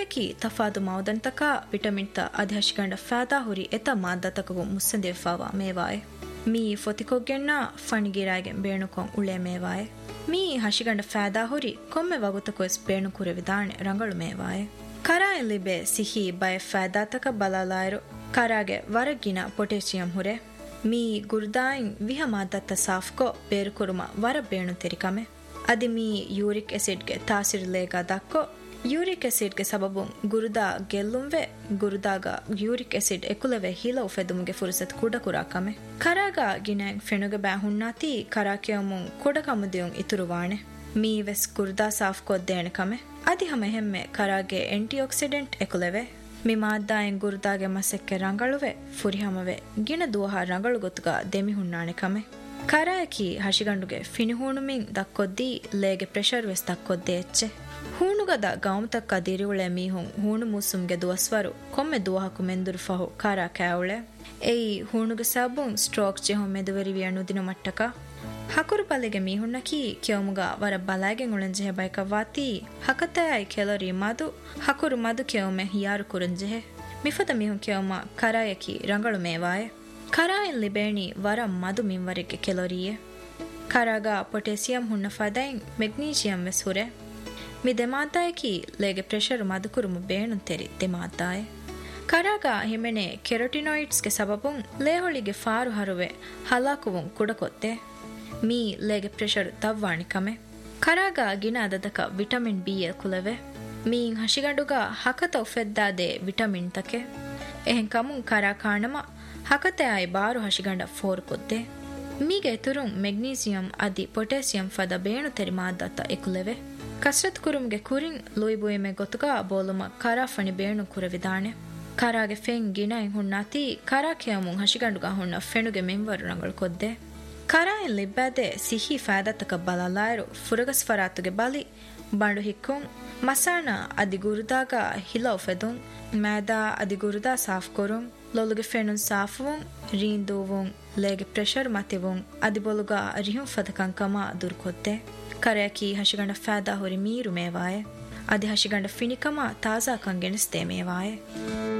ಕರಾಯಕಿ ತಫಾದು ಮೌದಂತಕ vitamin ತ ಅದಿ ಹಶಿಗಂಡ ಫಾದಾ ಹುರಿ ಎತ ಮಾದ್ದತಕಗು ಮುಸ್ಸಂದೇಫಾವಾ ಮೇವಾಯೆ ಮೀ ಫೊತಿಕೊಗ್ಗೆನ್ನ ಫಣಿಗಿರಾಗೆ ಬೇಣುಕೊಂ ಉಳೆ ಮೇವಾಯೆ ಮೀ ಹಶಿಗಂಡ ಫಾದಾ ಹುರಿ ಕೊಮ್ಮೆ ವಗುತಕೊಸ್ ಬೇಣು ಕುರೆವಿದಾಣೆ ರಂಗಳು ಮೇವಾಯೆ ಕರಾಯನ್ ಲಿಬೆ ಸಿಹಿ ಬಯ ಫಾದಾತಕ ಬಲಾಲಾಯರು ಕರಾಗೆ ವರಗಿನ ಪೊಟೇಸಿಯಂ ಹುರೆ ಮೀ ಗುರ್ದಾಯಿನ್ ವಿಹ ಮಾದತ್ತ ಸಾಫ್ಕೊ ಬೇರುಕುರುಮ ವರ ಬೇಣು ತೆರಿಕಮೆ ಅದಿ me uric ಎಸಿಡ್ಗೆ ತಾಸಿರ್ಲೇಗ ದಕ್ಕೊ uric ಎಸಿಡ್ಗೆ ಸಬಬುಂ ಗುರುದಾ ಗೆಲ್ಲುಂವೆ ಗುರುದಾಗ uric acid ಎಕುಲವೆ ಹಿಲವು ಫೆದುಮುಗೆ ಫುರ್ಸತ್ ಕುಡಕುರಾಕಮೆ ಕರಾಗ ಗಿನೆಂಗ್ ಫೆನುಗೆ ಬ್ಯಾಹುಣ್ಣಾತಿ ಕರಾಕಿಯಮುಂ ಕುಡಕಮುದಿಯುಂ ಇತುರುವಾಣೆ ಮೀವೆಸ್ ಗುರುದಾ ಸಾಫ್ ಕೊದ್ದೇಣೆ ಕಮೆ ಅದಿ ಹಮ ಹೆಮ್ಮೆ ಕರಾಗೆ ಆಂಟಿಆಕ್ಸಿಡೆಂಟ್ ಎಕುಲವೆ ಮಿ ಮಾದ್ದಾಯನ್ ಗುರುದಾಗೆ ಮಸೆಕ್ಕೆ ರಂಗಳುವೆ ಫುರಿಹಮವೆ ಗಿನ ದೂಹ ರಂಗಳು ಗೊತ್ತುಗ ದೆಮಿ ಹುಣ್ಣಾಣೆ ಕಮೆ ಕರಾಯಕಿ ಹಶಿಗಂಡುಗೆ ಫಿನಿಹೂಣುಮಿನ್ ದಕ್ಕೊದ್ದಿ ಲೇಗೆ ಪ್ರೆಷರ್ ವೆಸ್ ದಕ್ಕೊದ್ದೆ ಎಚ್ಚೆ ಹೂಣುಗದ ಗೌಮತಕ್ಕ ದಿರಿವುಳೆ ಮೀಹುಂ ಹೂಣು ಮೂಸುಂಗೆ ದುವಸ್ವರು ಕೊಮ್ಮೆ ದುವಹಕು ಮೆಂದುರು ಫಹು ಕಾರಾ ಕ್ಯಾವುಳೆ ಏಯಿ ಹೂಣುಗೆ ಸಾಬುಂ ಸ್ಟ್ರೋಕ್ ಜೆಹು ಮೆದುವರಿವಿಯ ನುದಿನ ಮಟ್ಟಕ ಹಕುರು ಪಲೆಗೆ ಮೀಹುಣ್ಣಕಿ ಕೆವಮುಗ ವರ ಬಲಾಗೆ ಉಳಂಜೆಹೆ ಬೈಕವಾತಿ ಹಕತಾಯಿ ಕೆಲರಿ ಮದು ಹಕುರು ಮದು ಕೆವಮೆ ಹಿಯಾರು ಕುರಂಜೆಹೆ ಮಿಫದ ಮೀಹುಂ ಕೆವಮ ಕರಾಯಕಿ ರಂಗಳು ಮೇವಾಯೆ ಕರಾಯನ್ ಲಿಬೇಣಿ ವರ ಮದು ಮಿಂವರಿಗೆ ಕೆಲರಿಯೆ ಕರಾಗ ಪೊಟೇಸಿಯಂ ಹುಣ್ಣ ಫದೈನ್ magnesium ವೆಸ್ ಹುರೆ me ದೆಮಾದ್ದಾಯಕಿ ಲೇಗೆ pressure ಮದುಕುರುಮು ಬೇಣು ತೆರಿ ದೆಮಾದ್ದಾಯ ಕರಾಗ ಹಿಮೆನೆ ಕೆರೋಟಿನಾಯ್ಡ್ಸ್ಗೆ ಸಬಬುಂ ಲೇಹೊಳಿಗೆ for ಹರುವೆ ಹಲಾಕುವುಂ ಕುಡಕೊತ್ತೆ me ಲೇಗೆ pressure ತವ್ವಾಣಿ ಕಮೆ ಕರಾಗ ಗಿನ ಅದದಕ vitamin B ಕುಲವೆ mean ಹಶಿಗಂಡುಗ ಹಕತ ಉಫೆದ್ದಾದೆ vitamin ತಕೆ ಎಹೆನ್ ಕಮುಂ ಕರಾ ಕಾಣಮ ಹಕತೆ ಆಯಿ ಬಾರು ಹಶಿಗಂಡ ಫೋರ್ ಕೊದ್ದೆ ಮೀಗೆ ಎತುರುಂ ಮೆಗ್ನೀಸಿಯಂ ಅದಿ ಪೊಟೇಸಿಯಂ ಫದ ಬೇಣು ತೆರಿ ಮಾದ್ದತ್ತ ಎಕುಲೆವೆ ಕಸರತ್ ಕುರುಮ್ಗೆ ಕುರಿನ್ ಲುಯಿಬುಯಮೆ ಗೊತ್ತುಗ ಬೋಲುಮ ಕರಾ ಫಣಿ ಬೇಣು ಕುರವಿದಾಣೆ ಕರಾಗೆ ಫೆಂಗ್ ಗಿನೈನ್ ಹುಣ್ಣಾತಿ ಕರಾ ಕೆಯಮುಂ ಹಶಿಗಂಡುಗ ಹುಣ್ಣ ಫೆಣುಗೆ ಮೆಂವರು ರಂಗಳು ಕೊದ್ದೆ ಕರಾಯನ್ ಲಿಬ್ಬಾದೆ ಸಿಹಿ ಫಾದತಕ ಬಲಲಾಯರು ಫುರಗಸ್ ಫರಾತುಗೆ ಬಲಿ ಬಂಡು ಹಿಕ್ಕುಂ ಮಸಾಣ ಅದಿ ಗುರುದಾಗ ಹಿಲವು ಫೆದುಂ ಮೇದಾ ಅದಿ ಗುರುದಾ ಸಾಫ್ ಕೊರುಂ ಲೊಲುಗೆ ಫೆಣುನ್ ಸಾಫುವುಂ ರೀಂದೂವುಂ ಲೇಗೆ ಪ್ರೆಷರ್ ಮತಿವುಂ ಅದಿ ಬೊಲುಗ ರಿಹುಂ ಫದಕಂ ಕಮ ದುರ್ಕೊದ್ದೆ ಕರೆಯಕಿ ಹಶಿಗಂಡ ಫಾದಾ ಹುರಿ ಮೀರು ಮೇವಾಯೆ ಅದಿ ಹಶಿಗಂಡ ಫಿನಿಕಮ ತಾಜಾ ಕಂಗೆಣಿಸ್ತೆ ಮೇವಾಯೆ